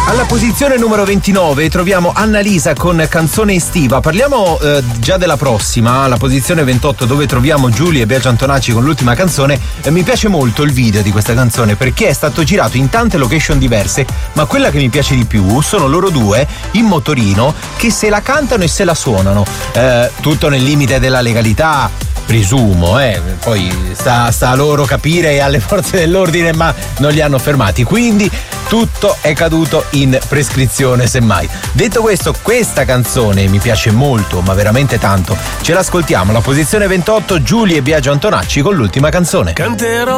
Alla posizione numero 29 troviamo Annalisa con Canzone estiva. Parliamo già della prossima, alla posizione 28, dove troviamo Giulia e Biagio Antonacci con l'ultima canzone. Mi piace molto il video di questa canzone perché è stato girato in tante location diverse, ma quella che mi piace di più sono loro due in motorino che se la cantano e se la suonano, tutto nel limite della legalità, presumo, poi sta a loro capire e alle forze dell'ordine, ma non li hanno fermati, quindi tutto è caduto in prescrizione semmai. Detto questo, questa canzone mi piace molto, ma veramente tanto. Ce l'ascoltiamo, la posizione 28, Giulia e Biagio Antonacci con l'ultima canzone. Canterò